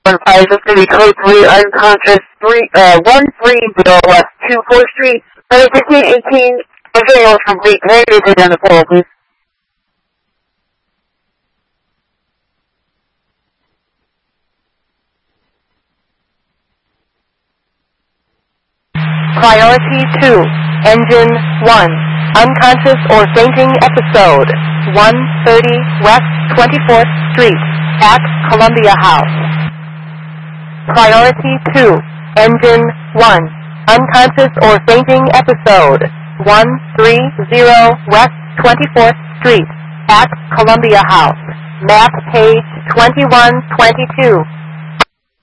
775 is going to be code 3, unconscious, 13 West 24th Street, 1518, visual is complete. Very easy down the portal, please. Priority 2, Engine 1, unconscious or fainting episode, 130 West 24th Street, at Columbia House. Priority 2, Engine 1, unconscious or fainting episode, 130 West 24th Street, at Columbia House. Map page 2122.